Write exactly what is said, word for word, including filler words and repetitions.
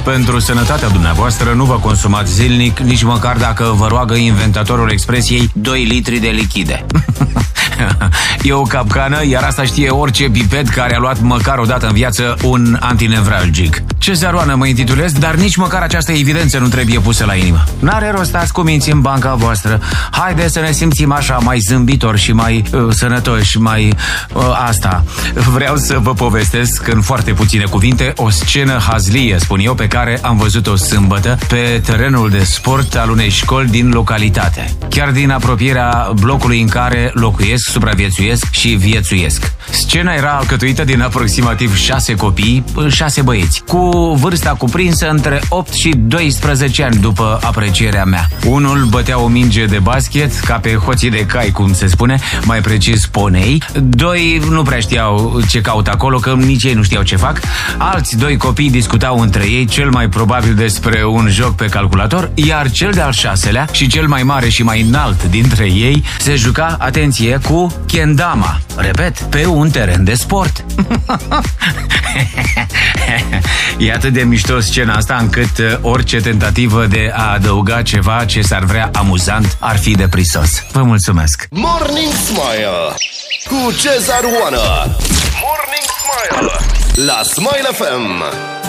Pentru sănătatea dumneavoastră nu vă consumați zilnic, nici măcar dacă vă roagă inventatorul expresiei doi litri de lichide. E o capcană, iar asta știe orice pipet care a luat măcar o dată în viață un antinevralgic. Ce zaroană mă intitulez, dar nici măcar această evidență nu trebuie pusă la inimă. N-are rost stați cu minți în banca voastră. Haideți să ne simțim așa mai zâmbitori și mai uh, sănătoși, mai uh, asta. Vreau să vă povestesc în foarte puține cuvinte o scenă hazlie, spun eu, pe care am văzut-o sâmbătă pe terenul de sport al unei școli din localitate. Chiar din apropierea blocului în care locuiesc, supraviețuiesc și viețuiesc. Scena era alcătuită din aproximativ șase copii, șase băieți, cu vârsta cuprinsă între opt și doisprezece ani după aprecierea mea. Unul bătea o minge de basket, ca pe hoții de cai, cum se spune, mai precis ponei. Doi nu prea știau ce caut acolo, că nici ei nu știau ce fac. Alți doi copii discutau între ei, cel mai probabil despre un joc pe calculator, iar cel de-al șaselea și cel mai mare și mai înalt dintre ei se juca, atenție, cu kendama. Repet, pe un teren de sport. E atât de mișto scena asta încât orice tentativă de a adăuga ceva ce s-ar vrea amuzant ar fi de prisos. Vă mulțumesc. Morning Smile cu Cezar Oană. Morning Smile la Smile F M.